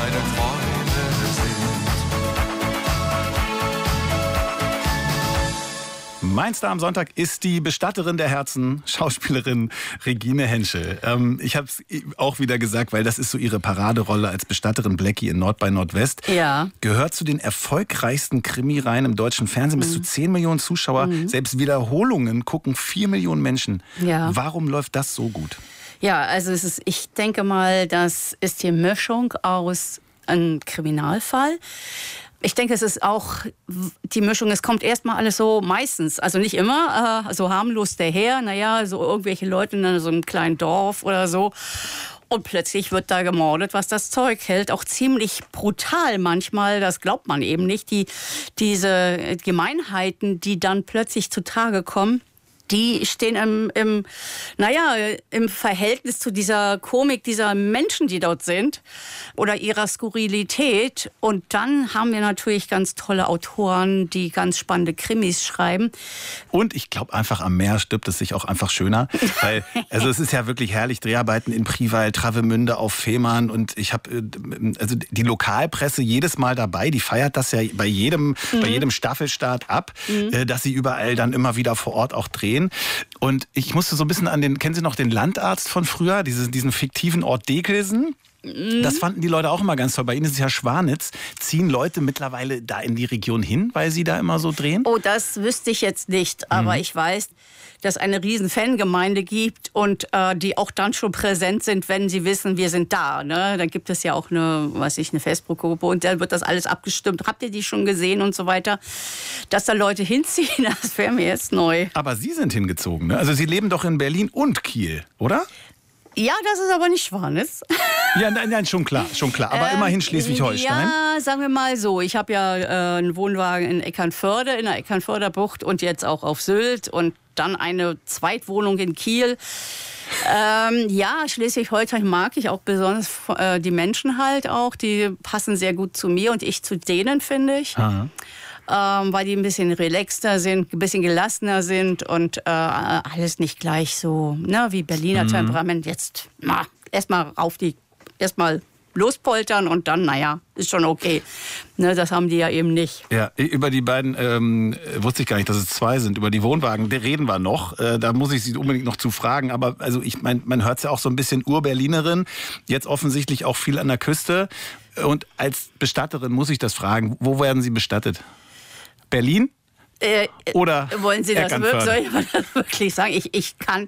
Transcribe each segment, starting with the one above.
meine Freunde sind. Mein Star am Sonntag ist die Bestatterin der Herzen, Schauspielerin Regine Henschel. Ich habe es auch wieder gesagt, weil das ist so ihre Paraderolle als Bestatterin Blackie in Nord bei Nordwest. Ja. Gehört zu den erfolgreichsten Krimireihen im deutschen Fernsehen. Bis zu 10 Millionen Zuschauer. Selbst Wiederholungen gucken 4 Millionen Menschen. Ja. Warum läuft das so gut? Ja, also ich denke mal, das ist die Mischung aus einem Kriminalfall. Ich denke, es ist auch die Mischung, es kommt erstmal alles so meistens, also nicht immer, so harmlos daher, naja, so irgendwelche Leute in so einem kleinen Dorf oder so. Und plötzlich wird da gemordet, was das Zeug hält. Auch ziemlich brutal manchmal, das glaubt man eben nicht. Diese Gemeinheiten, die dann plötzlich zutage kommen, die stehen im Verhältnis zu dieser Komik dieser Menschen, die dort sind oder ihrer Skurrilität. Und dann haben wir natürlich ganz tolle Autoren, die ganz spannende Krimis schreiben. Und ich glaube einfach, am Meer stirbt es sich auch einfach schöner. Weil, also es ist ja wirklich herrlich, Dreharbeiten in Priwald, Travemünde, auf Fehmarn. Und ich habe also die Lokalpresse jedes Mal dabei, die feiert das ja bei jedem Staffelstart ab, dass sie überall dann immer wieder vor Ort auch drehen. Und ich musste so ein bisschen kennen Sie noch den Landarzt von früher, diesen fiktiven Ort Dekelsen? Das fanden die Leute auch immer ganz toll. Bei Ihnen ist es ja Schwanitz. Ziehen Leute mittlerweile da in die Region hin, weil Sie da immer so drehen? Oh, das wüsste ich jetzt nicht. Aber ich weiß, dass es eine riesen Fangemeinde gibt und die auch dann schon präsent sind, wenn sie wissen, wir sind da. Ne? Dann gibt es ja auch eine Facebook-Gruppe und dann wird das alles abgestimmt. Habt ihr die schon gesehen und so weiter? Dass da Leute hinziehen, das wäre mir jetzt neu. Aber Sie sind hingezogen, ne? Also Sie leben doch in Berlin und Kiel, oder? Ja, das ist aber nicht Schwanitz. Ja, nein, schon klar. Aber immerhin Schleswig-Holstein. Ja, sagen wir mal so. Ich habe ja einen Wohnwagen in Eckernförde, in der Eckernförder Bucht und jetzt auch auf Sylt und dann eine Zweitwohnung in Kiel. Ja, Schleswig-Holstein mag ich auch besonders, die Menschen halt auch, die passen sehr gut zu mir und ich zu denen, finde ich. Weil die ein bisschen relaxter sind, ein bisschen gelassener sind und alles nicht gleich so, ne, wie Berliner Temperament. Jetzt erstmal lospoltern und dann, naja, ist schon okay. Ne, das haben die ja eben nicht. Ja, über die beiden wusste ich gar nicht, dass es 2 sind. Über die Wohnwagen, da reden wir noch. Da muss ich Sie unbedingt noch zu fragen. Aber also man hört es ja auch so ein bisschen Ur-Berlinerin. Jetzt offensichtlich auch viel an der Küste. Und als Bestatterin muss ich das fragen. Wo werden Sie bestattet? Berlin? Oder wollen Sie das wirklich, soll ich das wirklich sagen? Ich kann,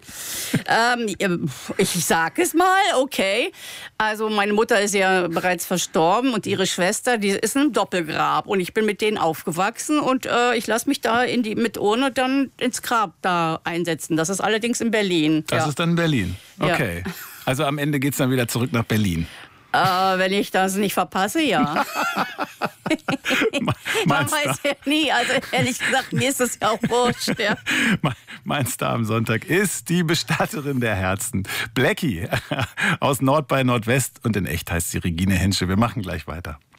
ich sag es mal, okay. Also meine Mutter ist ja bereits verstorben und ihre Schwester, die ist in einem Doppelgrab und ich bin mit denen aufgewachsen und ich lasse mich da mit Urne dann ins Grab da einsetzen. Das ist allerdings in Berlin. Das ist dann in Berlin, okay. Ja. Also am Ende geht's dann wieder zurück nach Berlin. Wenn ich das nicht verpasse, ja. Man weiß ja nie. Also ehrlich gesagt, mir ist das ja auch wurscht. Ja. Mein Star am Sonntag ist die Bestatterin der Herzen. Blackie aus Nord bei Nordwest. Und in echt heißt sie Regine Henschel. Wir machen gleich weiter.